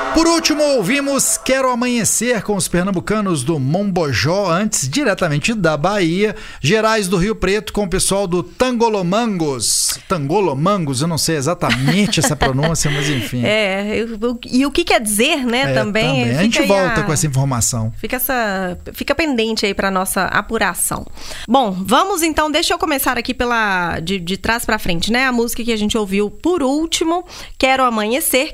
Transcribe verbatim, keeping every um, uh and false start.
Por último, ouvimos Quero Amanhecer com os pernambucanos do Mombojó, antes diretamente da Bahia, Gerais do Rio Preto com o pessoal do Tangolomangos. Tangolomangos, eu não sei exatamente essa pronúncia, mas enfim. É, e o que quer dizer, né, é, também. também. A gente volta a... com essa informação. Fica, essa, fica pendente aí para nossa apuração. Bom, vamos então, deixa eu começar aqui pela de, de trás para frente, né? A música que a gente ouviu por último, Quero Amanhecer,